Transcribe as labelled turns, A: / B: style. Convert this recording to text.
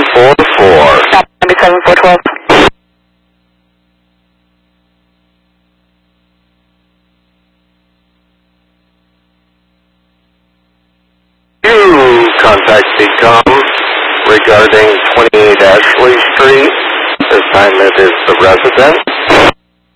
A: Stop 97412.
B: You contact BCOM regarding 28 Ashley Street. This time it is the resident.